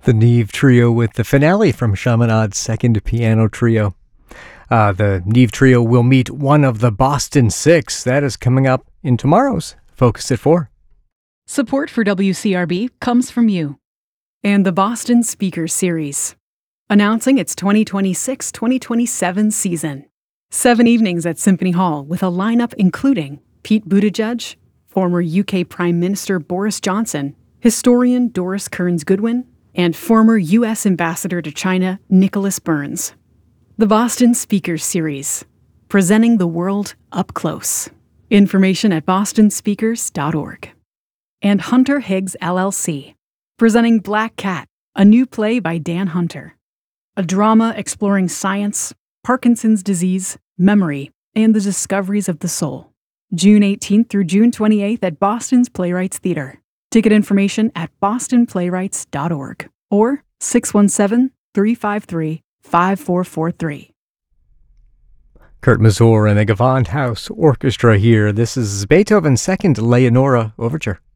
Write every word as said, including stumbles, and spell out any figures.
The Neve Trio with the finale from Chaminade's second piano trio. Uh, the Neve Trio will meet one of the Boston Six. That is coming up in tomorrow's Focus at four. Support for W C R B comes from you and the Boston Speakers Series, announcing its twenty twenty-six twenty twenty-seven season. Seven evenings at Symphony Hall with a lineup including Pete Buttigieg, former U K Prime Minister Boris Johnson, historian Doris Kearns Goodwin, and former U S Ambassador to China Nicholas Burns. The Boston Speakers Series, presenting the world up close. Information at boston speakers dot org. And Hunter Higgs L L C, presenting Black Cat, a new play by Dan Hunter. A drama exploring science, Parkinson's disease, memory, and the discoveries of the soul. June eighteenth through June twenty-eighth at Boston's Playwrights Theatre. Ticket information at boston playwrights dot org or six one seven, three five three, five four four three. Kurt Masur and the Gewandhaus Orchestra here. This is Beethoven's second Leonora Overture.